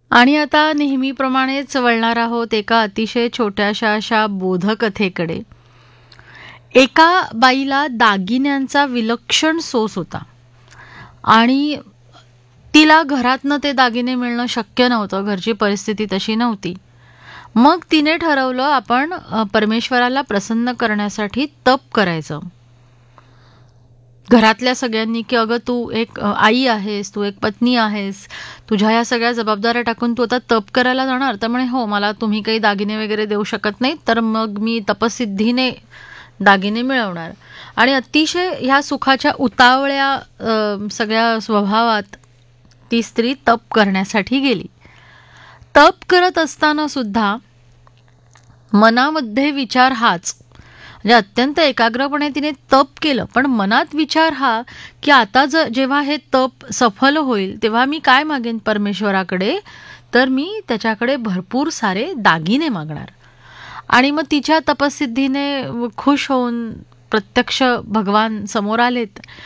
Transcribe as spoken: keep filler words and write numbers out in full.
आणि आता नेहमीप्रमाणेच वळणार आहोत एका अतिशय छोट्याशा अशा बोधकथेकडे. एका बाईला दागिन्यांचा विलक्षण सोस होता आणि तिला घरातनं ते दागिने मिळणं शक्य नव्हतं, घरची परिस्थिती तशी नव्हती. मग तिने ठरवलं आपण अ, परमेश्वराला प्रसन्न करण्यासाठी तप करायचं. घरातल्या सगळ्यांनी की अगं तू एक अ, आई आहेस, तू एक पत्नी आहेस, तुझ्या ह्या सगळ्या जबाबदाऱ्या टाकून तू आता तप करायला जाणार. तर म्हणे हो, मला तुम्ही काही दागिने वगैरे देऊ शकत नाही, तर मग मी तपसिद्धीने दागिने मिळवणार. आणि अतिशय ह्या सुखाच्या उतावळ्या अ, सगळ्या स्वभावात ती स्त्री तप करण्यासाठी गेली. तप करत असताना सुद्धा मनामध्ये विचार हाच, म्हणजे अत्यंत एकाग्रपणे तिने तप केलं, पण मनात विचार हा की आता ज जेव्हा हे तप सफल होईल तेव्हा मी काय मागेन परमेश्वराकडे, तर मी त्याच्याकडे भरपूर सारे दागिने मागणार. आणि मग तिच्या तपसिद्धीने खुश होऊन प्रत्यक्ष भगवान समोर आलेत